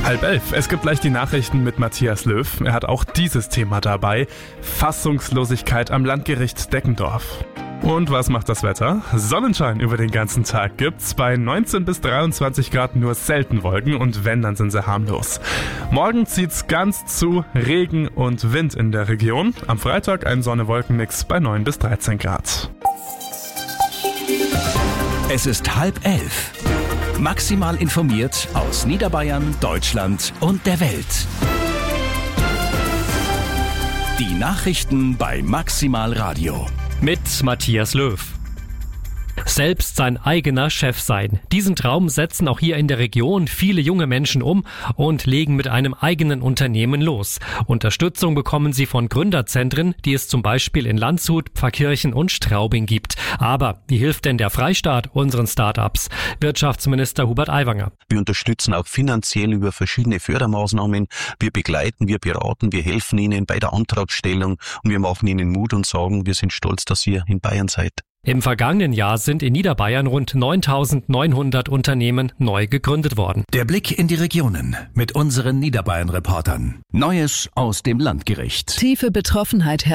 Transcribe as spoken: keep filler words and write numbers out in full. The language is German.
Halb elf. Es gibt gleich die Nachrichten mit Matthias Löw. Er hat auch dieses Thema dabei. Fassungslosigkeit am Landgericht Deckendorf. Und was macht das Wetter? Sonnenschein über den ganzen Tag gibt's. Bei neunzehn bis dreiundzwanzig Grad nur selten Wolken und wenn, dann sind sie harmlos. Morgen zieht's ganz zu, Regen und Wind in der Region. Am Freitag ein Sonne-Wolken-Mix bei neun bis dreizehn Grad. Es ist halb elf. Maximal informiert aus Niederbayern, Deutschland und der Welt. Die Nachrichten bei Maximal Radio. Mit Matthias Löw. Selbst sein eigener Chef sein. Diesen Traum setzen auch hier in der Region viele junge Menschen um und legen mit einem eigenen Unternehmen los. Unterstützung bekommen sie von Gründerzentren, die es zum Beispiel in Landshut, Pfarrkirchen und Straubing gibt. Aber wie hilft denn der Freistaat unseren Start-ups? Wirtschaftsminister Hubert Aiwanger. Wir unterstützen auch finanziell über verschiedene Fördermaßnahmen. Wir begleiten, wir beraten, wir helfen ihnen bei der Antragstellung und wir machen ihnen Mut und sagen, wir sind stolz, dass ihr in Bayern seid. Im vergangenen Jahr sind in Niederbayern rund neuntausendneunhundert Unternehmen neu gegründet worden. Der Blick in die Regionen mit unseren Niederbayern-Reportern. Neues aus dem Landgericht. Tiefe Betroffenheit herrscht.